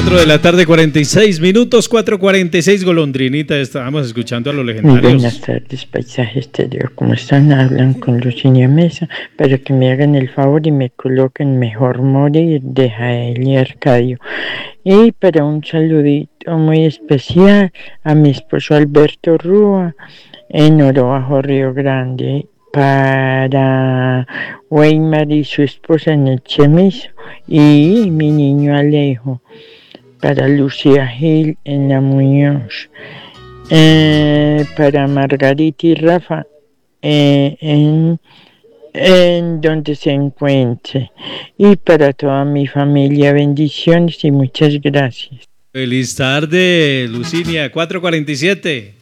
4 de la tarde, 46 minutos, 4:46, Golondrinita. Estábamos escuchando a los Muy legendarios. buenas tardes, Paisaje Estéreo. ¿Cómo están? Hablan con Lucinia Mesa para que me hagan el favor y me coloquen Mejor Morir de Jael y Arcadio. Y para un saludito muy especial a mi esposo Alberto Rúa en Oro Bajo, Río Grande. Para Weimar y su esposa en el Chemizo y mi niño Alejo. Para Lucía Gil en La Muñoz. Para Margarita y Rafa en donde se encuentre, y para toda mi familia, bendiciones y muchas gracias. Feliz tarde, Lucinia, 4:47.